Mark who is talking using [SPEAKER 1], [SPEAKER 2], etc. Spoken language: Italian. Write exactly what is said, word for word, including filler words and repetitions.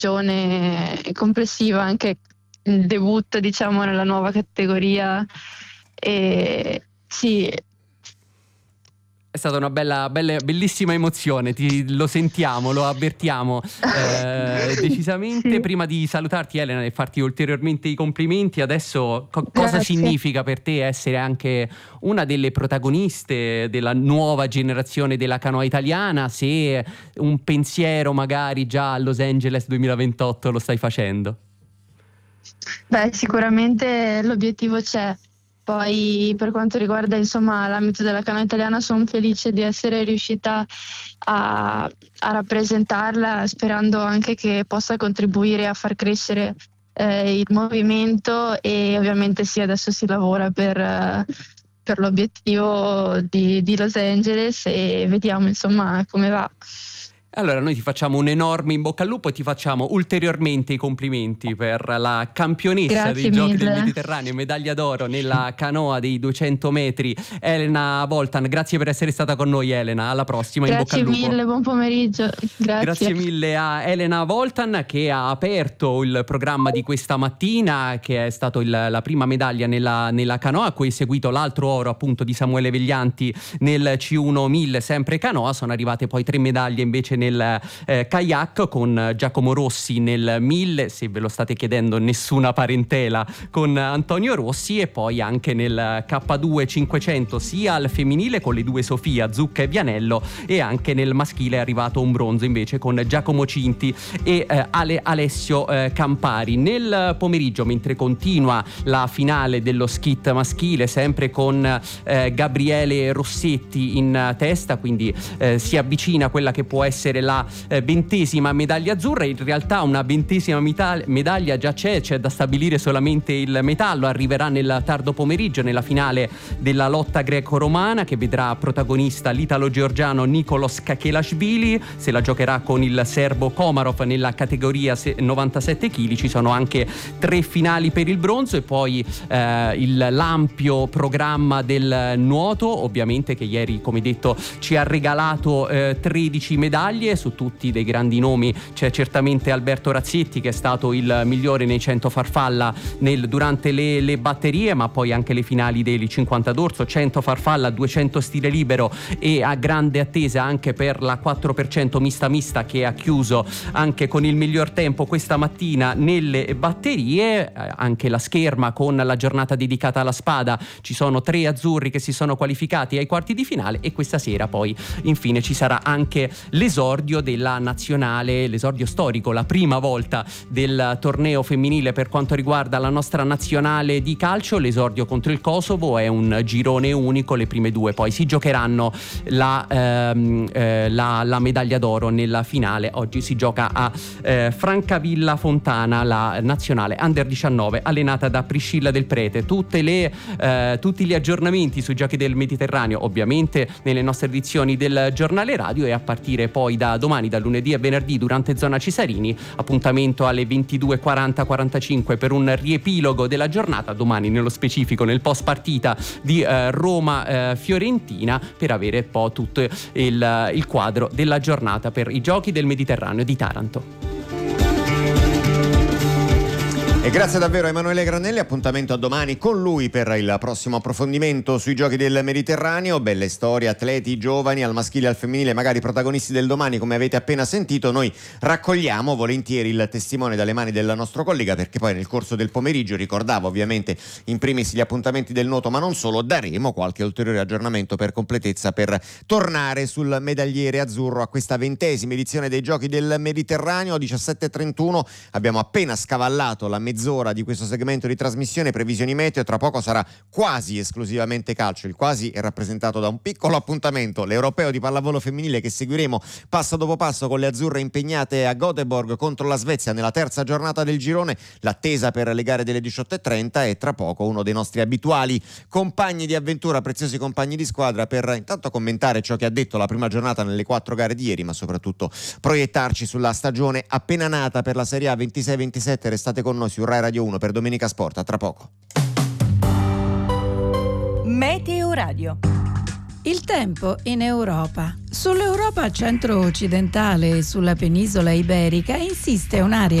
[SPEAKER 1] stagione complessiva, anche il debutto diciamo nella nuova categoria, e sì.
[SPEAKER 2] È stata una bella, bella, bellissima emozione, ti, lo sentiamo, lo avvertiamo eh, decisamente.
[SPEAKER 1] Sì.
[SPEAKER 2] Prima di salutarti, Elena, e farti ulteriormente i complimenti, adesso co- cosa significa per te essere anche una delle protagoniste della nuova generazione della canoa italiana? Se un pensiero magari già a Los Angeles duemilaventotto lo stai facendo?
[SPEAKER 1] Beh, sicuramente l'obiettivo c'è. Poi per quanto riguarda insomma l'ambito della canoa italiana, sono felice di essere riuscita a, a rappresentarla, sperando anche che possa contribuire a far crescere eh, il movimento, e ovviamente sì, adesso si lavora per, eh, per l'obiettivo di, di Los Angeles, e vediamo insomma come va.
[SPEAKER 2] Allora noi ti facciamo un enorme in bocca al lupo e ti facciamo ulteriormente i complimenti per la campionessa
[SPEAKER 1] Grazie
[SPEAKER 2] dei Giochi
[SPEAKER 1] mille.
[SPEAKER 2] del Mediterraneo, medaglia d'oro nella canoa dei duecento metri, Elena Voltan. Grazie per essere stata con noi, Elena, alla prossima.
[SPEAKER 1] Grazie
[SPEAKER 2] in bocca al lupo.
[SPEAKER 1] mille, buon pomeriggio. Grazie.
[SPEAKER 2] Grazie mille a Elena Voltan, che ha aperto il programma di questa mattina, che è stato il, la prima medaglia nella, nella canoa, a cui è seguito l'altro oro appunto di Samuele Veglianti nel C uno mille sempre canoa. Sono arrivate poi tre medaglie invece nel eh, kayak, con Giacomo Rossi nel mille, se ve lo state chiedendo nessuna parentela con Antonio Rossi, e poi anche nel K due cinquecento sia al femminile con le due Sofia, Zucca e Vianello, e anche nel maschile è arrivato un bronzo invece con Giacomo Cinti e eh, Ale, Alessio eh, Campari. Nel pomeriggio, mentre continua la finale dello skit maschile, sempre con eh, Gabriele Rossetti in testa, quindi eh, si avvicina quella che può essere la eh, ventesima medaglia azzurra. In realtà una ventesima mita- medaglia già c'è, c'è da stabilire solamente il metallo. Arriverà nel tardo pomeriggio nella finale della lotta greco-romana, che vedrà protagonista l'italo-georgiano Nicolos Kakelashvili. Se la giocherà con il serbo Komarov nella categoria novantasette chili. Ci sono anche tre finali per il bronzo, e poi eh, il, l'ampio programma del nuoto, ovviamente, che ieri, come detto, ci ha regalato eh, tredici medaglie. Su tutti dei grandi nomi c'è certamente Alberto Razzetti, che è stato il migliore nei cento farfalla nel, durante le, le batterie, ma poi anche le finali dei cinquanta d'orso, cento farfalla, duecento stile libero, e a grande attesa anche per la quattro per cento mista mista, che ha chiuso anche con il miglior tempo questa mattina nelle batterie. Anche la scherma con la giornata dedicata alla spada, ci sono tre azzurri che si sono qualificati ai quarti di finale, e questa sera poi infine ci sarà anche l'esordio della nazionale, l'esordio storico, la prima volta del torneo femminile per quanto riguarda la nostra nazionale di calcio. L'esordio contro il Kosovo è un girone unico, le prime due poi si giocheranno la, ehm, eh, la, la medaglia d'oro nella finale. Oggi si gioca a eh, Francavilla Fontana, la nazionale under diciannove allenata da Priscilla Del Prete. Tutte le, eh, tutti gli aggiornamenti sui Giochi del Mediterraneo ovviamente nelle nostre edizioni del giornale radio, e a partire poi da domani, da lunedì a venerdì, durante Zona Cesarini, appuntamento alle ventidue e quaranta quarantacinque per un riepilogo della giornata, domani nello specifico nel post partita di eh, Roma-Fiorentina, eh, per avere un po' tutto il, il quadro della giornata per i Giochi del Mediterraneo di Taranto.
[SPEAKER 3] E grazie davvero a Emanuele Granelli, appuntamento a domani con lui per il prossimo approfondimento sui Giochi del Mediterraneo. Belle storie, atleti giovani al maschile e al femminile, magari protagonisti del domani, come avete appena sentito. Noi raccogliamo volentieri il testimone dalle mani del nostro collega, perché poi nel corso del pomeriggio, ricordavo ovviamente in primis gli appuntamenti del nuoto, ma non solo, daremo qualche ulteriore aggiornamento per completezza, per tornare sul medagliere azzurro a questa ventesima edizione dei Giochi del Mediterraneo. diciassette e trentuno, abbiamo appena scavallato la mezz'ora di questo segmento di trasmissione. Previsioni meteo, tra poco sarà quasi esclusivamente calcio. Il quasi è rappresentato da un piccolo appuntamento, l'europeo di pallavolo femminile, che seguiremo passo dopo passo con le azzurre impegnate a Göteborg contro la Svezia nella terza giornata del girone. L'attesa per le gare delle diciotto e trenta, e tra poco uno dei nostri abituali compagni di avventura, preziosi compagni di squadra, per intanto commentare ciò che ha detto la prima giornata nelle quattro gare di ieri, ma soprattutto proiettarci sulla stagione appena nata per la Serie A ventisei ventisette. Restate con noi su Rai Radio uno per Domenica Sport, a tra poco.
[SPEAKER 4] Meteo Radio. Il tempo in Europa. Sull'Europa centro-occidentale e sulla penisola iberica insiste un'area